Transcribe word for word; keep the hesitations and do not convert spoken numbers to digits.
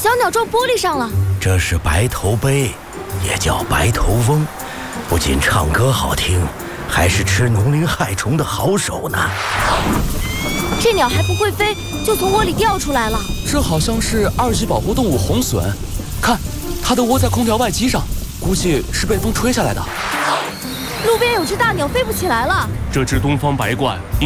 小鸟撞玻璃上了。 这是白头鹎，也叫白头翁，不仅唱歌好听，还是吃农林害虫的好手呢。 这鸟还不会飞，就从窝里掉出来了。 这好像是二级保护动物红隼，看，它的窝在空调外机上，估计是被风吹下来的。 路边有只大鸟飞不起来了。 这只东方白鹳